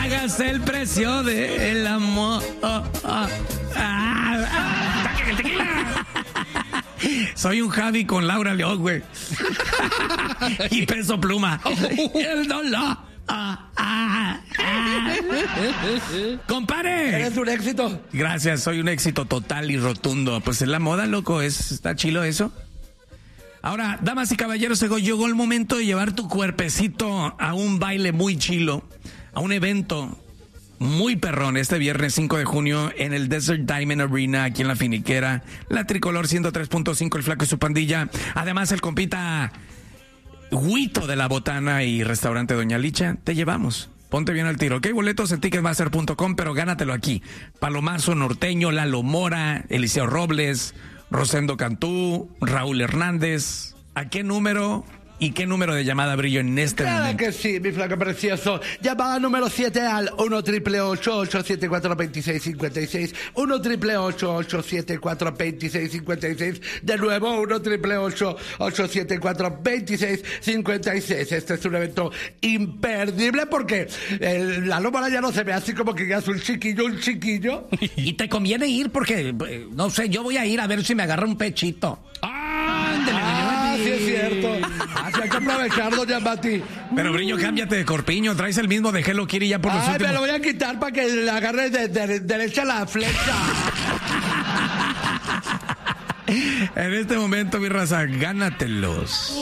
pagas el precio del amor. ¡El tequila! Soy un Javi con Laura León, güey. Y Peso Pluma. El dolor. ¡Compare! Eres un éxito. Gracias, soy un éxito total y rotundo. Pues es la moda, loco, está chilo eso. Ahora, damas y caballeros, llegó el momento de llevar tu cuerpecito a un baile muy chilo, a un evento muy perrón, este viernes 5 de junio en el Desert Diamond Arena, aquí en La Finiquera, la Tricolor 103.5, el Flaco y su pandilla. Además, el compita Huito de la Botana y Restaurante Doña Licha, te llevamos. Ponte bien al tiro, ¿ok? Boletos en ticketmaster.com, pero gánatelo aquí. Palomazo Norteño, Lalo Mora, Eliseo Robles, Rosendo Cantú, Raúl Hernández. ¿A qué número y qué número de llamada brillo en este Claro momento? que sí, mi flaco precioso. Llamada número 7 al 1-888-874-2656. 1-888-874-2656. De nuevo, 1-888-874-2656. Este es un evento imperdible porque la lómara ya no se ve así como que ya es un chiquillo. Y te conviene ir porque, no sé, yo voy a ir a ver si me agarra un pechito. Sí es cierto. Así hay que aprovechar, doña Mati. Pero Brillo, cámbiate de corpiño, traes el mismo de Hello Kitty ya por los últimos... me lo voy a quitar para que le agarre de derecha la flecha. En este momento, mi raza, gánatelos.